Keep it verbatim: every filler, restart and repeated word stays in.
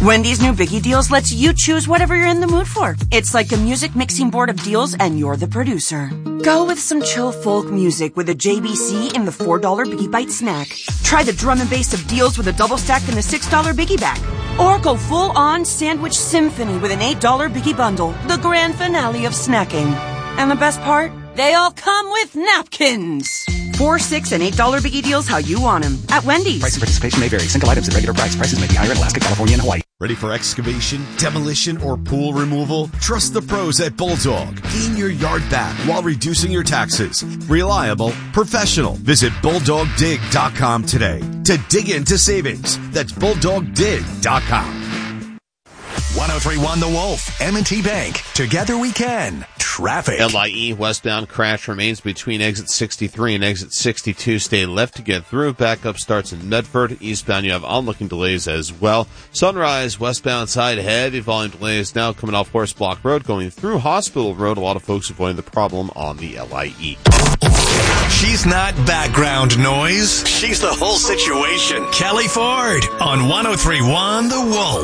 Wendy's new Biggie Deals lets you choose whatever you're in the mood for. It's like a music mixing board of deals, and you're the producer. Go with some chill folk music with a J B C in the four dollar Biggie Bite snack. Try the drum and bass of deals with a double stack in the six dollar Biggie Bag. Or go full-on sandwich symphony with an eight dollar Biggie Bundle, the grand finale of snacking. And the best part? They all come with napkins. Four, six, and eight dollar Biggie Deals how you want them at Wendy's. Price and participation may vary. Single items at regular price. Prices may be higher in Alaska, California, and Hawaii. Ready for excavation, demolition, or pool removal? Trust the pros at Bulldog. Gain your yard back while reducing your taxes. Reliable, professional. Visit bulldog dig dot com today to dig into savings. That's bulldog dig dot com. one oh three point one The Wolf, M and T Bank. Together we can. Traffic. L I E westbound crash remains between exit sixty-three and exit sixty-two. Stay left to get through. Backup starts in Medford. Eastbound, you have onlooking delays as well. Sunrise, westbound side, heavy volume delays now coming off Horse Block Road, going through Hospital Road. A lot of folks avoiding the problem on the L I E. She's not background noise. She's the whole situation. Kelly Ford on one oh three point one The Wolf.